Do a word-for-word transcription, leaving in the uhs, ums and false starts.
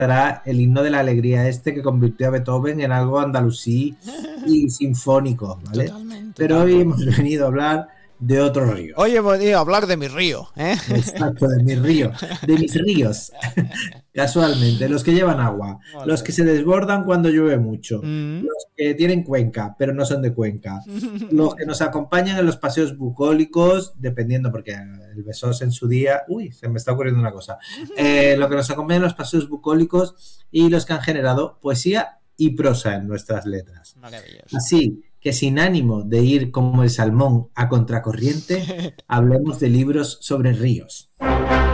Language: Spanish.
será el himno de la alegría este que convirtió a Beethoven en algo andalusí y sinfónico, ¿vale? Totalmente. Pero totalmente. hoy hemos venido a hablar de otros ríos. Hoy hemos venido a hablar de mi río, ¿eh? Exacto, de mis ríos, de mis ríos, casualmente, los que llevan agua, Vale. los que se desbordan cuando llueve mucho, Mm. los que tienen cuenca, pero no son de Cuenca, los que nos acompañan en los paseos bucólicos, dependiendo, porque el Besós en su día, uy, se me está ocurriendo una cosa, eh, lo que nos acompañan en los paseos bucólicos y los que han generado poesía y prosa en nuestras letras. Maravilloso. Así que sin ánimo de ir como el salmón a contracorriente, hablemos de libros sobre ríos.